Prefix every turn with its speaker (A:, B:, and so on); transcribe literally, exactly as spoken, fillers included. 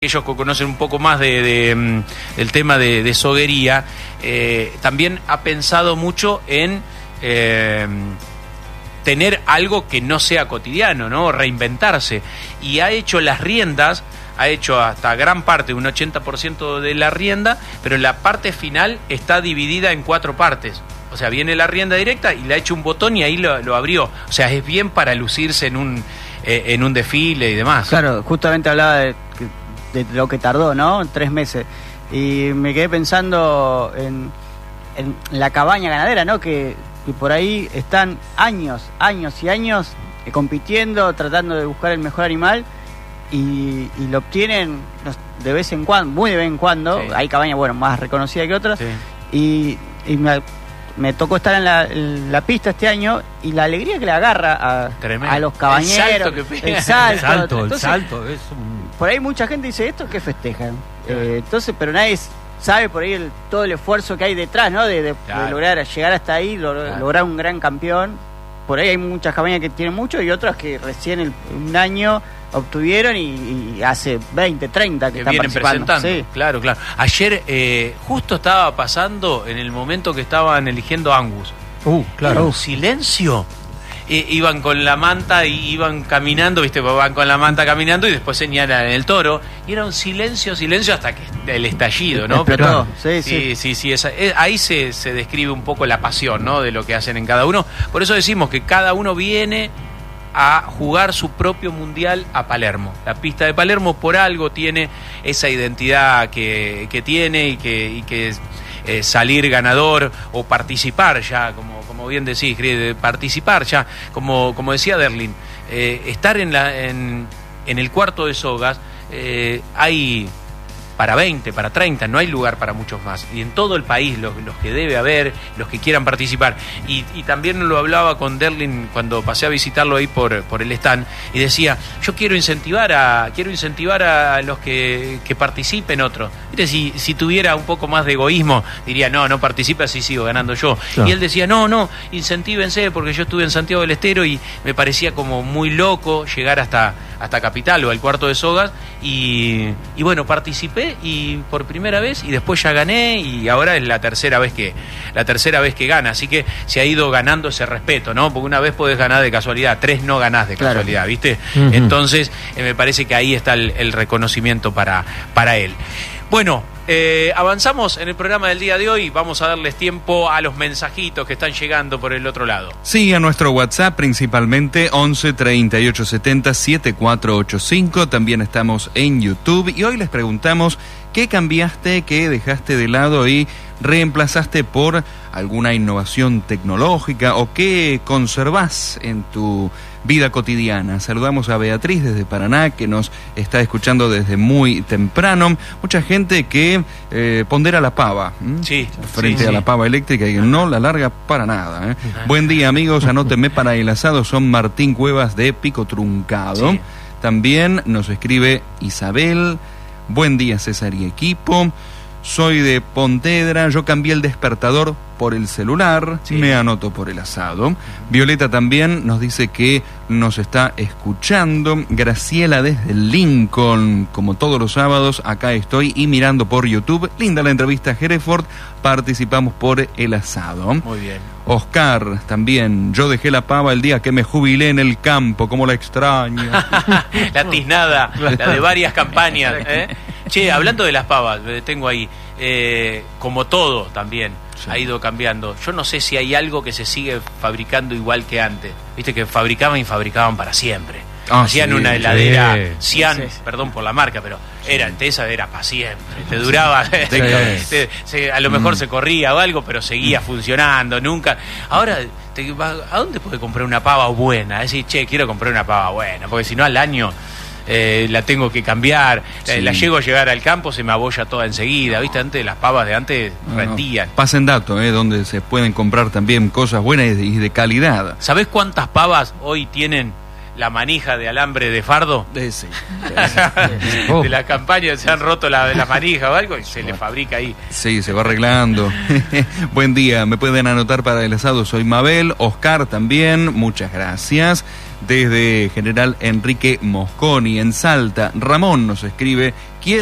A: Ellos que conocen un poco más de, de, del tema de, de soguería, eh, también ha pensado mucho en eh, tener algo que no sea cotidiano, ¿no? Reinventarse. Y ha hecho las riendas, ha hecho hasta gran parte, un ochenta por ciento de la rienda, pero la parte final está dividida en cuatro partes. O sea, viene la rienda directa y le ha hecho un botón y ahí lo, lo abrió. O sea, es bien para lucirse en un, eh, en un desfile y demás.
B: Claro, justamente hablaba de... de lo que tardó, ¿no? Tres meses. Y me quedé pensando en, en la cabaña ganadera, ¿no? Que, que por ahí están años, años y años eh, compitiendo, tratando de buscar el mejor animal y, y lo obtienen de vez en cuando, muy de vez en cuando. Sí. Hay cabañas, bueno, más reconocidas que otras. Sí. Y, y me, me tocó estar en la, en la pista este año y la alegría que le agarra a, a los cabañeros. El salto que pega. El salto,
C: el salto,
B: entonces,
C: el salto es un...
B: Por ahí mucha gente dice esto que festejan, eh, entonces, pero nadie sabe por ahí el, todo el esfuerzo que hay detrás, ¿no? De, de, claro. de lograr llegar hasta ahí, lo, claro. lograr un gran campeón. Por ahí hay muchas cabañas que tienen mucho y otras que recién el, un año obtuvieron y, y hace veinte, treinta que, que están
A: vienen presentando. Sí. Claro, claro. Ayer eh, justo estaba pasando en el momento que estaban eligiendo Angus.
C: Uh, claro.
A: Un silencio. Eh, iban con la manta y iban caminando, viste, van con la manta caminando y después señalan el toro y era un silencio, silencio hasta que el estallido, ¿no?
B: Pero,
A: sí, sí, sí, sí, sí esa, es, ahí se, se describe un poco la pasión, ¿no? De lo que hacen en cada uno. Por eso decimos que cada uno viene a jugar su propio mundial a Palermo. La pista de Palermo por algo tiene esa identidad que, que tiene y que, y que eh, salir ganador o participar ya, como, como bien decís, participar ya, como, como decía Derlin, eh, estar en, la, en, en el cuarto de sogas, eh, hay para veinte, para treinta, no hay lugar para muchos más. Y en todo el país, los, los que debe haber, los que quieran participar. Y, y también lo hablaba con Derlin cuando pasé a visitarlo ahí por, por el stand, y decía, yo quiero incentivar a quiero incentivar a los que, que participen otros. ¿Viste? Si, si tuviera un poco más de egoísmo, diría, no, no participe, así sigo ganando yo. Claro. Y él decía, no, no, incentívense, porque yo estuve en Santiago del Estero y me parecía como muy loco llegar hasta, hasta Capital o al cuarto de sogas, y, y bueno, participé y por primera vez y después ya gané y ahora es la tercera vez que la tercera vez que gana, así que se ha ido ganando ese respeto, ¿no? Porque una vez podés ganar de casualidad, tres no ganás de claro. casualidad, ¿viste? Uh-huh. Entonces eh, me parece que ahí está el, el reconocimiento para, para él. Bueno, eh, avanzamos en el programa del día de hoy. Vamos a darles tiempo a los mensajitos que están llegando por el otro lado.
D: Sí, a nuestro WhatsApp principalmente once treinta y ocho setenta setenta y cuatro ochenta y cinco. También estamos en YouTube y hoy les preguntamos qué cambiaste, qué dejaste de lado y reemplazaste por alguna innovación tecnológica o qué conservás en tu vida cotidiana. Saludamos a Beatriz desde Paraná, que nos está escuchando desde muy temprano. Mucha gente que eh, pondera la pava ¿m?
A: Sí,
D: frente
A: sí,
D: a
A: sí.
D: la pava eléctrica y no la larga para nada. ¿eh? Buen día, amigos. Anótenme para el asado. Son Martín Cuevas de Pico Truncado. Sí. También nos escribe Isabel. Buen día, César y equipo. Soy de Pontevedra, yo cambié el despertador por el celular, sí. Me anoto por el asado. Uh-huh. Violeta también nos dice que nos está escuchando. Graciela desde Lincoln, como todos los sábados, acá estoy y mirando por YouTube. Linda la entrevista a Hereford, participamos por el asado.
A: Muy bien.
D: Oscar también, yo dejé la pava el día que me jubilé en el campo, como la extraño.
A: La tiznada, la de varias campañas, ¿eh? Che, hablando de las pavas, tengo ahí, eh, como todo también, sí. Ha ido cambiando. Yo no sé si hay algo que se sigue fabricando igual que antes. Viste que fabricaban y fabricaban para siempre. Ah, Hacían sí, una heladera sí. Cian, sí, sí. Perdón por la marca, pero sí. era esa era para siempre. Te duraba, sí. te, se, a lo mejor mm. se corría o algo, pero seguía mm. funcionando. Nunca. Ahora, te, ¿a dónde puede comprar una pava buena? Decir, che, quiero comprar una pava buena, porque si no al año... Eh, la tengo que cambiar, sí. la, la llego a llegar al campo, se me abolla toda enseguida, ¿viste? Antes las pavas de antes no, rendían.
D: No. Pasen datos, ¿eh? Donde se pueden comprar también cosas buenas y de, y de calidad.
A: ¿Sabés cuántas pavas hoy tienen la manija de alambre de fardo?
D: De, sí.
A: de la campaña se han roto la, la manija o algo y se le fabrica ahí.
D: Sí, se va arreglando. Buen día, me pueden anotar para el asado, soy Mabel. Oscar también, muchas gracias. desde General Enrique Mosconi. En Salta, Ramón nos escribe: